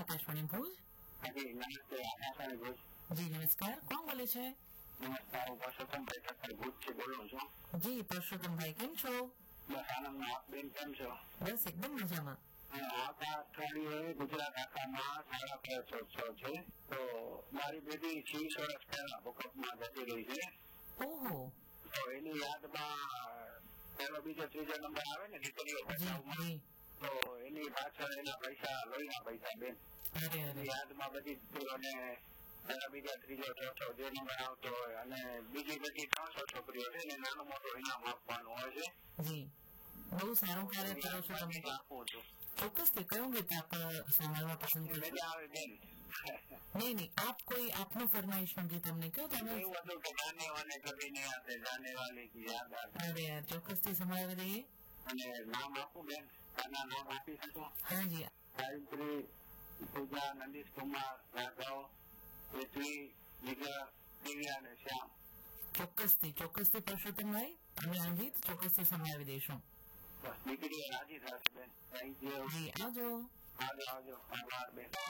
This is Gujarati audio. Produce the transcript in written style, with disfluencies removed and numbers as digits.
આકાશવાણી ભુજ. જી નમસ્તે, આકાશવાણી ભુજ. જી નમસ્કાર, કોણ બોલે છે? નમસ્કાર, હું પરસોત્તમભાઈ ઠક્કર ભુજથી બોલું છું. જી પરસોત્તમભાઈ, કેમ છો? બસ આનંદમાં. આપ બેન કેમ છો? બસ એકદમ મજામાં. આવતા અઠવાડિયે ગુજરાત આખામાં શાળા પ્રવેશોત્સવ છે. તો મારી બેટી 6 વર્ષ પહેલા ભૂકંપમાં જતી રહી છે. ઓહો. તો એની યાદમાં પહેલો બીજો ત્રીજો નંબર આવે ને દીકરીઓ બચાવમાં, તો એની પાછળ એના પૈસા, લોહીના પૈસા બેન. યાદમાં બધી દીકરીઓને પહેલા બીજા ત્રીજો ચોથો જે નંબર આવતો હોય અને બીજી બધી 300 છોકરીઓ છે ને નાનું મોટું ઇનામ આપવાનું હોય છે. જી, બહુ સારું કાર્ય કરો છો તમે. આપું છું. ચોક્કસથી કયું ગીત આપ સાંભળવા પસંદ કરશો? મજા આવે બેન. નહીં, આપ કોઈ આપનું ફરમાઈશનું ગીત અમને કહો તમે. એવું હતું કે જાને વાલે કભી નહીં આતે, જાને વાલે કી યાદ આતે. અરે યાર, ચોક્કસથી સંભળાવી દઈએ. અને નામ આપું બેન, આના નામ આપી શકો? હા જી. ગાયત્રી, પૂજા, નંદીશ કુમાર, રાઘવ, પૃથ્વી, વિજય, દિવ્યા અને શ્યામ. ચોક્કસથી પરસોત્તમભાઈ, અમે આ ગીત ચોક્કસથી સંભળાવી દઈશું. બસ દીકરીઓ રાજી થશે બેન. Thank you. જી આવજો. આવજો આભાર બેન.